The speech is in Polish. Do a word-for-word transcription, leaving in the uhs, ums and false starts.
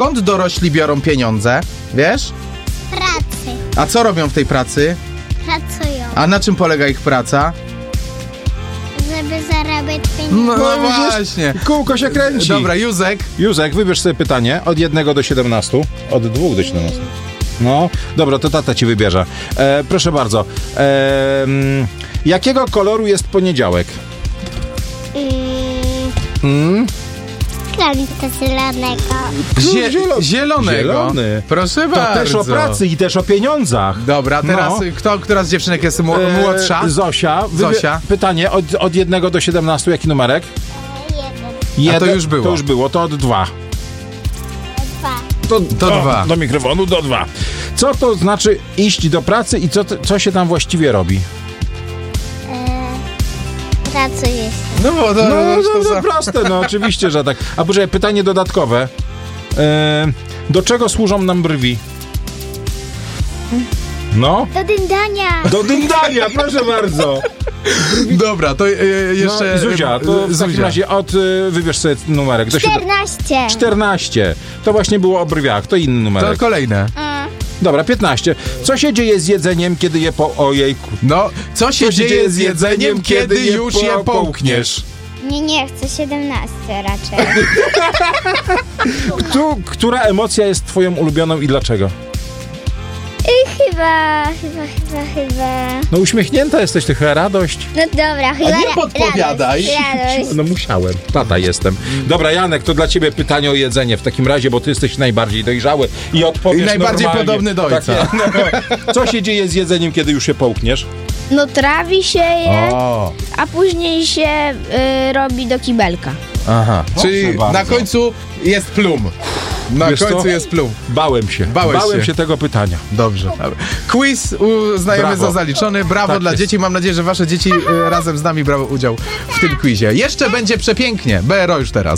skąd dorośli biorą pieniądze? Wiesz? Pracy. A co robią w tej pracy? Pracują. A na czym polega ich praca? Żeby zarabiać pieniądze. No, no właśnie. Kółko się kręci. Dobra, Józek. Józek, wybierz sobie pytanie od jednego do siedemnastu. Od dwóch do siedemnastu. No, dobra, to tata ci wybierze. E, proszę bardzo. E, mm, jakiego koloru jest poniedziałek? Mm? Kremika zielonego. Zie- Zielo- zielonego. Zielony. Proszę To bardzo. też o pracy i też o pieniądzach. Dobra, teraz No. kto, która z dziewczynek jest mł- młodsza? E, Zosia. Wybie- Zosia. Pytanie od, od jednego do siedemnastu. Jaki numerek? Jeden. Jeden. to już było. To już było, to od dwa. Dwa. To, Do dwa. Do mikrofonu, do dwa. Co to znaczy iść do pracy i co, co się tam właściwie robi? E, pracujesz. No bo to, No, no, to no, za... proste, no oczywiście, że tak. A proszę, pytanie dodatkowe. E, do czego służą nam brwi? No? Do dyndania. Do dyndania, proszę bardzo. Dobra, to e, jeszcze... No, Zuzia, to w takim razie od, e, wybierz sobie numerek. Do siedem- Czternaście. czternaście. To właśnie było o brwiach, to inny To numerek. kolejne. Mm. Dobra, piętnaście. Co się dzieje z jedzeniem, kiedy je po... Ojejku. No, co się, Co się dzieje z jedzeniem, kiedy już je połkniesz? Nie, nie chcę siedemnaście raczej. Tu, która emocja jest twoją ulubioną i dlaczego? I chyba, chyba, chyba, chyba... No uśmiechnięta jesteś, ty chyba radość. No dobra, chyba... nie ra- podpowiadaj. Radość, radość. No musiałem. Tata jestem. Dobra, Janek, to dla ciebie pytanie o jedzenie w takim razie, bo ty jesteś najbardziej dojrzały i odpowiesz I najbardziej normalnie. podobny do ojca. Tak, no. Co się dzieje z jedzeniem, kiedy już się połkniesz? No trawi się je, O, a później się y, robi do kibelka. aha. Czyli bardzo. na końcu jest plum. Na Wiesz końcu co? jest plum. Bałem się. Bałeś Bałem się. się tego pytania. Dobrze. Quiz uznajemy Brawo. za zaliczony. Brawo Tak dla jest. dzieci. Mam nadzieję, że wasze dzieci e, razem z nami brały udział w tym quizie. Jeszcze będzie przepięknie. B R O już teraz.